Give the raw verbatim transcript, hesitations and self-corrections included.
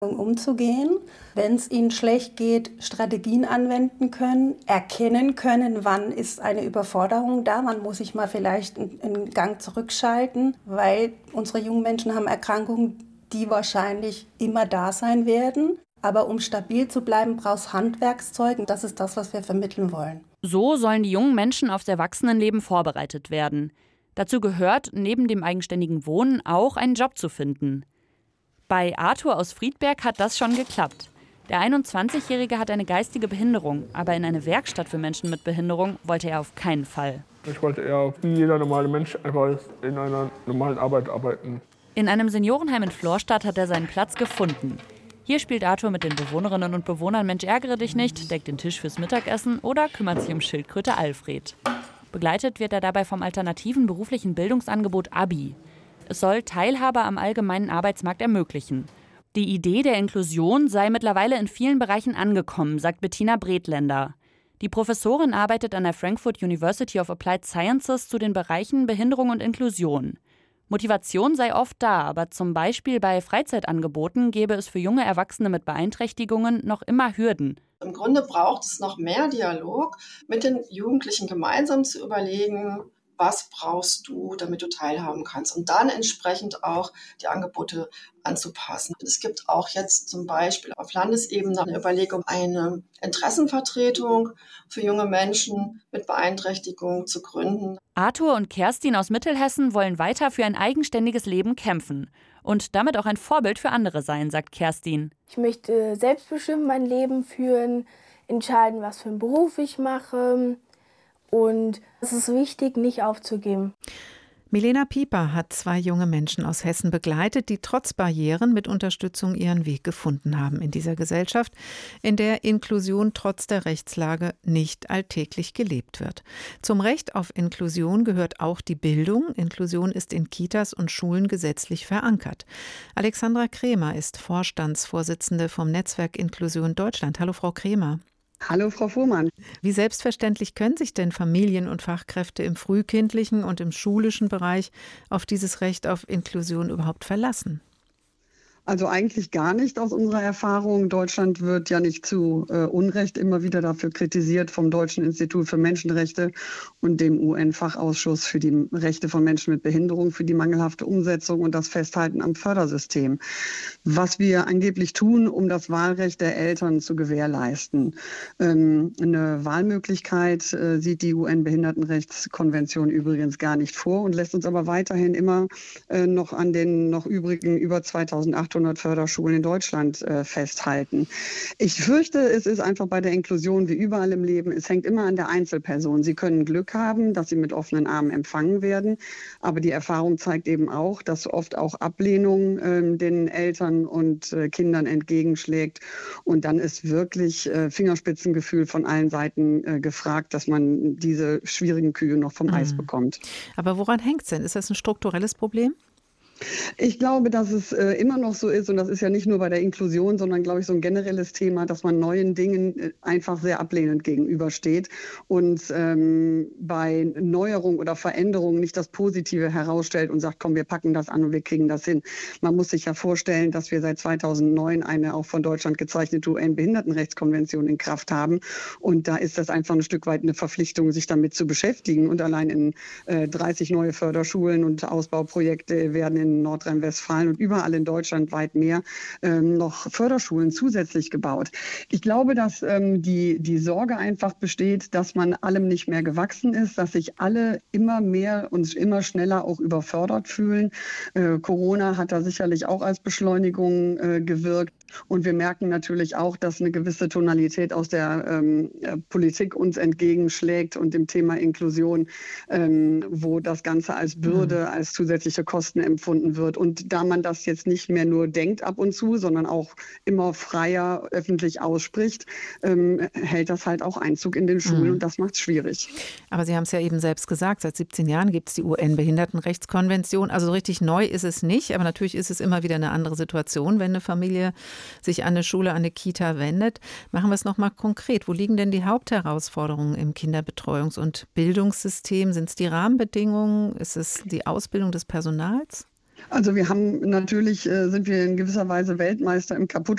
umzugehen, wenn es ihnen schlecht geht, Strategien anwenden können, erkennen können, wann ist eine Überforderung da, wann muss ich mal vielleicht einen Gang zurückschalten, weil unsere jungen Menschen haben Erkrankungen, die wahrscheinlich immer da sein werden. Aber um stabil zu bleiben, braucht es Handwerkszeug und das ist das, was wir vermitteln wollen. So sollen die jungen Menschen aufs Erwachsenenleben vorbereitet werden. Dazu gehört, neben dem eigenständigen Wohnen auch einen Job zu finden. Bei Arthur aus Friedberg hat das schon geklappt. Der einundzwanzigjährige hat eine geistige Behinderung, aber in eine Werkstatt für Menschen mit Behinderung wollte er auf keinen Fall. Ich wollte eher wie jeder normale Mensch einfach in einer normalen Arbeit arbeiten. In einem Seniorenheim in Florstadt hat er seinen Platz gefunden. Hier spielt Arthur mit den Bewohnerinnen und Bewohnern Mensch ärgere dich nicht, deckt den Tisch fürs Mittagessen oder kümmert sich um Schildkröte Alfred. Begleitet wird er dabei vom alternativen beruflichen Bildungsangebot Abi. Es soll Teilhabe am allgemeinen Arbeitsmarkt ermöglichen. Die Idee der Inklusion sei mittlerweile in vielen Bereichen angekommen, sagt Bettina Bredländer. Die Professorin arbeitet an der Frankfurt University of Applied Sciences zu den Bereichen Behinderung und Inklusion. Motivation sei oft da, aber zum Beispiel bei Freizeitangeboten gäbe es für junge Erwachsene mit Beeinträchtigungen noch immer Hürden. Im Grunde braucht es noch mehr Dialog mit den Jugendlichen gemeinsam zu überlegen, was brauchst du, damit du teilhaben kannst und dann entsprechend auch die Angebote anzupassen. Es gibt auch jetzt zum Beispiel auf Landesebene eine Überlegung, eine Interessenvertretung für junge Menschen mit Beeinträchtigung zu gründen. Arthur und Kerstin aus Mittelhessen wollen weiter für ein eigenständiges Leben kämpfen und damit auch ein Vorbild für andere sein, sagt Kerstin. Ich möchte selbstbestimmt mein Leben führen, entscheiden, was für einen Beruf ich mache. Und es ist wichtig, nicht aufzugeben. Milena Pieper hat zwei junge Menschen aus Hessen begleitet, die trotz Barrieren mit Unterstützung ihren Weg gefunden haben in dieser Gesellschaft, in der Inklusion trotz der Rechtslage nicht alltäglich gelebt wird. Zum Recht auf Inklusion gehört auch die Bildung. Inklusion ist in Kitas und Schulen gesetzlich verankert. Alexandra Kremer ist Vorstandsvorsitzende vom Netzwerk Inklusion Deutschland. Hallo, Frau Kremer. Hallo, Frau Fuhrmann. Wie selbstverständlich können sich denn Familien und Fachkräfte im frühkindlichen und im schulischen Bereich auf dieses Recht auf Inklusion überhaupt verlassen? Also eigentlich gar nicht aus unserer Erfahrung. Deutschland wird ja nicht zu äh, Unrecht immer wieder dafür kritisiert vom Deutschen Institut für Menschenrechte und dem U N-Fachausschuss für die Rechte von Menschen mit Behinderung für die mangelhafte Umsetzung und das Festhalten am Fördersystem. Was wir angeblich tun, um das Wahlrecht der Eltern zu gewährleisten. Ähm, eine Wahlmöglichkeit äh, sieht die U N-Behindertenrechtskonvention übrigens gar nicht vor und lässt uns aber weiterhin immer äh, noch an den noch übrigen über zweitausendachthundert Förderschulen in Deutschland äh, festhalten. Ich fürchte, es ist einfach bei der Inklusion wie überall im Leben, es hängt immer an der Einzelperson. Sie können Glück haben, dass sie mit offenen Armen empfangen werden, aber die Erfahrung zeigt eben auch, dass oft auch Ablehnung äh, den Eltern und äh, Kindern entgegenschlägt und dann ist wirklich äh, Fingerspitzengefühl von allen Seiten äh, gefragt, dass man diese schwierigen Kühe noch vom mhm. Eis bekommt. Aber woran hängt es denn? Ist das ein strukturelles Problem? Ich glaube, dass es äh, immer noch so ist und das ist ja nicht nur bei der Inklusion, sondern glaube ich so ein generelles Thema, dass man neuen Dingen äh, einfach sehr ablehnend gegenübersteht und ähm, bei Neuerung oder Veränderung nicht das Positive herausstellt und sagt, komm, wir packen das an und wir kriegen das hin. Man muss sich ja vorstellen, dass wir seit zweitausendneun eine auch von Deutschland gezeichnete U N-Behindertenrechtskonvention in Kraft haben und da ist das einfach ein Stück weit eine Verpflichtung, sich damit zu beschäftigen und allein in äh, dreißig neue Förderschulen und Ausbauprojekte werden in Nordrhein-Westfalen und überall in Deutschland weit mehr ähm, noch Förderschulen zusätzlich gebaut. Ich glaube, dass ähm, die, die Sorge einfach besteht, dass man allem nicht mehr gewachsen ist, dass sich alle immer mehr und immer schneller auch überfordert fühlen. Äh, Corona hat da sicherlich auch als Beschleunigung äh, gewirkt. Und wir merken natürlich auch, dass eine gewisse Tonalität aus der ähm, Politik uns entgegenschlägt und dem Thema Inklusion, ähm, wo das Ganze als Bürde, mhm. als zusätzliche Kosten empfunden wird. Und da man das jetzt nicht mehr nur denkt ab und zu, sondern auch immer freier öffentlich ausspricht, ähm, hält das halt auch Einzug in den Schulen mhm. und das macht es schwierig. Aber Sie haben es ja eben selbst gesagt, seit siebzehn Jahren gibt es die U N-Behindertenrechtskonvention. Also richtig neu ist es nicht, aber natürlich ist es immer wieder eine andere Situation, wenn eine Familie sich an eine Schule, an eine Kita wendet. Machen wir es nochmal konkret. Wo liegen denn die Hauptherausforderungen im Kinderbetreuungs- und Bildungssystem? Sind es die Rahmenbedingungen? Ist es die Ausbildung des Personals? Also wir haben natürlich, äh, sind wir in gewisser Weise Weltmeister im kaputt